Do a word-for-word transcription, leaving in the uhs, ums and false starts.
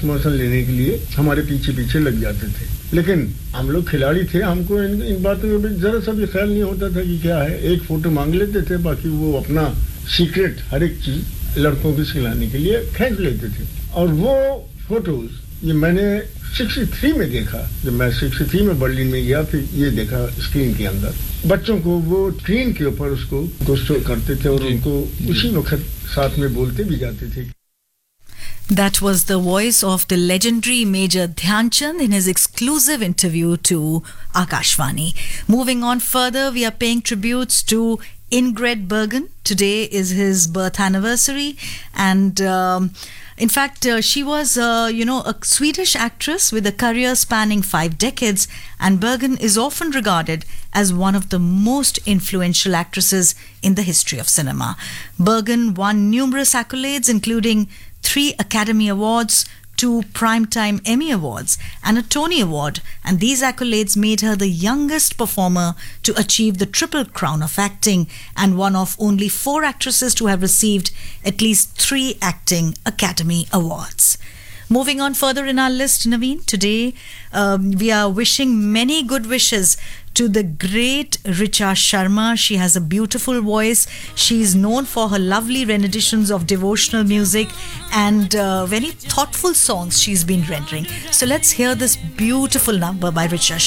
Promotion लेने के लिए हमारे पीछे पीछे लग जाते थे, लेकिन हम लोग खिलाड़ी थे, हमको इन, इन बातों का जरा सा भी ख्याल नहीं होता था कि क्या है. एक फोटो मांग लेते थे, बाकी वो अपना सीक्रेट हर एक चीज लड़कों को सिखाने के लिए खींच लेते थे. और वो फोटोज ये मैंने तिरसठ में देखा. जब मैं तिरसठ में बर्लिन में गया, फिर ये देखा स्क्रीन के अंदर बच्चों को वो स्क्रीन के ऊपर उसको दोस्तों करते थे और उनको उसी वक्त साथ में बोलते भी जाते थे. That was the voice of the legendary Major Dhyan Chand in his exclusive interview to Akashvani. Moving on further, we are paying tributes to Ingrid Bergen. Today is his birth anniversary, and um, in fact, uh, she was, uh, you know, a Swedish actress with a career spanning five decades, and Bergen is often regarded as one of the most influential actresses in the history of cinema. Bergen won numerous accolades, including three Academy Awards, two Primetime Emmy Awards, and a Tony Award, and these accolades made her the youngest performer to achieve the Triple Crown of acting and one of only four actresses to have received at least three Acting Academy Awards. Moving on further in our list, Naveen, today um, we are wishing many good wishes to the great Richa Sharma. She has a beautiful voice. She is known for her lovely renditions of devotional music and uh, very thoughtful songs she's been rendering. So let's hear this beautiful number by Richa Sharma.